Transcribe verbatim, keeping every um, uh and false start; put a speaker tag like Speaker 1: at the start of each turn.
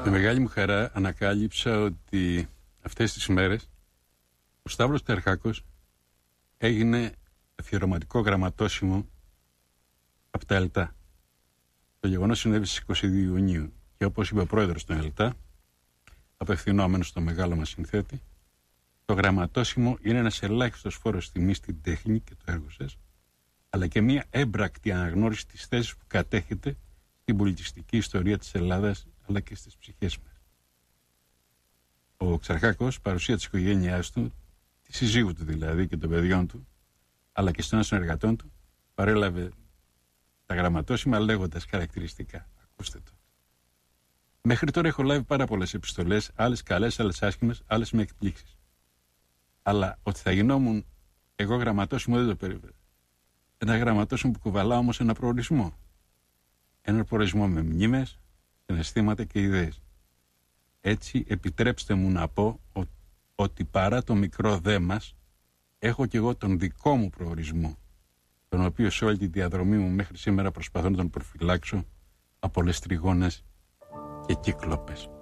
Speaker 1: Με μεγάλη μου χαρά ανακάλυψα ότι αυτές τις μέρες ο Σταύρος Τερχάκος έγινε αφιερωματικό γραμματόσημο από τα ΕΛΤΑ. Το γεγονός συνέβη στις είκοσι δύο Ιουνίου και όπως είπε ο πρόεδρος των ΕΛΤΑ, απευθυνόμενος στο μεγάλο μας συνθέτη, το γραμματόσημο είναι ένας ελάχιστος φόρος τιμής στην τέχνη και το έργο σας, αλλά και μια έμπρακτη αναγνώριση της θέσης που κατέχετε στην πολιτιστική ιστορία της Ελλάδας αλλά και στις ψυχές μας. Ο Ξαρχάκος, παρουσία της οικογένειάς του, της συζύγου του δηλαδή και των παιδιών του, αλλά και των συνεργατών του, παρέλαβε τα γραμματόσημα λέγοντας χαρακτηριστικά. Ακούστε το. Μέχρι τώρα έχω λάβει πάρα πολλές επιστολές, άλλες καλές, άλλες άσχημες, άλλες με εκπλήξεις. Αλλά ότι θα γινόμουν εγώ γραμματόσημο δεν το περίμενα. Ένα γραμματόσημο που κουβαλά όμως ένα προορισμό. Ένα προορισμό με μνήμες, συναισθήματα και ιδέες. Έτσι επιτρέψτε μου να πω ο, ότι παρά το μικρό δε μας, έχω κι εγώ τον δικό μου προορισμό, τον οποίο σε όλη τη διαδρομή μου μέχρι σήμερα προσπαθώ να τον προφυλάξω από όλες τριγώνες και κύκλοπες.